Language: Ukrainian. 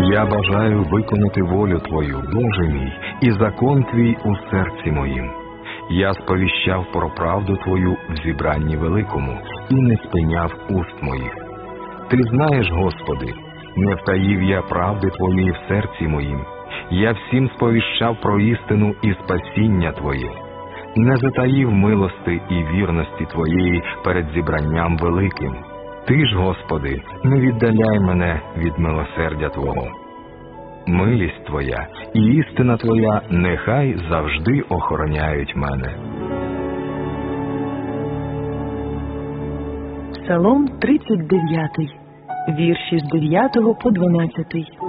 Я бажаю виконати волю Твою, Боже мій, і закон Твій у серці моїм. Я сповіщав про правду Твою в зібранні великому і не спиняв уст моїх. Ти знаєш, Господи, не втаїв я правди Твоєї в серці моїм. Я всім сповіщав про істину і спасіння Твоє. Не затаїв милости і вірності Твоєї перед зібранням великим. Ти ж, Господи, не віддаляй мене від милосердя Твого. Милість Твоя і істина Твоя нехай завжди охороняють мене. Псалом 39, вірші з 9 по 12.